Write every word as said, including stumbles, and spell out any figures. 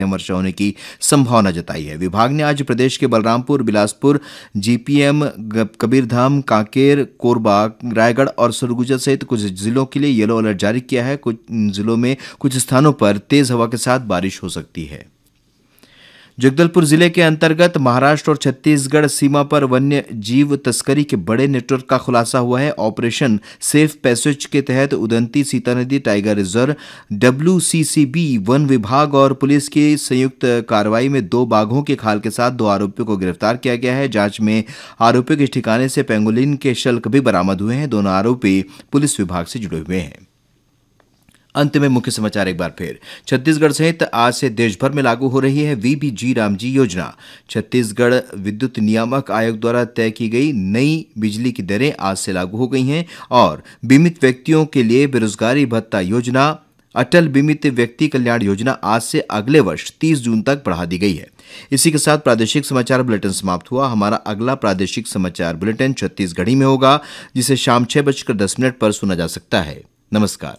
वर्षा होने की संभावना जताई है। विभाग ने आज प्रदेश के बलरामपुर, बिलासपुर, जीपीएम, कबीरधाम, कांकेर, कोरबा, रायगढ़ और सरगुजा सहित कुछ जिलों के लिए येलो अलर्ट जारी किया है। कुछ जिलों में कुछ स्थानों पर तेज हवा के साथ बारिश हो सकती है। जगदलपुर जिले के अंतर्गत महाराष्ट्र और छत्तीसगढ़ सीमा पर वन्य जीव तस्करी के बड़े नेटवर्क का खुलासा हुआ है। ऑपरेशन सेफ पैसेज के तहत उदंती सीता नदी टाइगर रिजर्व, डब्ल्यूसीसीबी, वन विभाग और पुलिस की संयुक्त कार्रवाई में दो बाघों के खाल के साथ दो आरोपियों को गिरफ्तार किया गया है। जांच में आरोपियों के ठिकाने से पेंगोलिन के शल्क भी बरामद हुए हैं। दोनों आरोपी पुलिस विभाग से जुड़े हुए हैं। अंत में मुख्य समाचार एक बार फिर। छत्तीसगढ़ सहित आज से देश भर में लागू हो रही है वीबीजी रामजी योजना। छत्तीसगढ़ विद्युत नियामक आयोग द्वारा तय की गई नई बिजली की दरें आज से लागू हो गई हैं और बीमित व्यक्तियों के लिए बेरोजगारी भत्ता योजना, अटल बीमित व्यक्ति कल्याण योजना आज से अगले वर्ष तीस जून तक बढ़ा दी गई है। इसी के साथ प्रादेशिक समाचार बुलेटिन समाप्त हुआ। हमारा अगला प्रादेशिक समाचार बुलेटिन छत्तीसगढ़ी में होगा, जिसे शाम छह बजकर दस मिनट पर सुना जा सकता है। नमस्कार।